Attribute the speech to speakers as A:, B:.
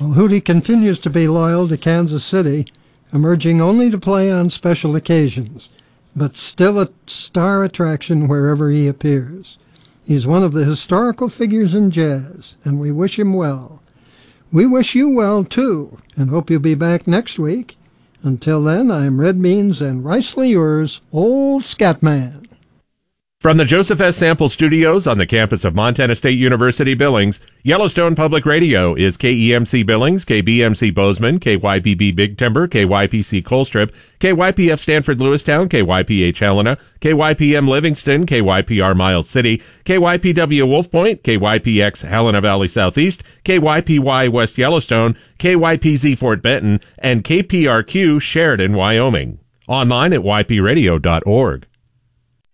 A: Well, Hootie continues to be loyal to Kansas City, emerging only to play on special occasions, but still a star attraction wherever he appears. He's one of the historical figures in jazz, and we wish him well. We wish you well, too, and hope you'll be back next week. Until then, I'm Red Beans and ricely yours, Old Scatman.
B: From the Joseph S. Sample Studios on the campus of Montana State University Billings, Yellowstone Public Radio is KEMC Billings, KBMC Bozeman, KYPB Big Timber, KYPC Colstrip, KYPF Stanford Lewistown, KYPH Helena, KYPM Livingston, KYPR Miles City, KYPW Wolf Point, KYPX Helena Valley Southeast, KYPY West Yellowstone, KYPZ Fort Benton, and KPRQ Sheridan, Wyoming. Online at ypradio.org.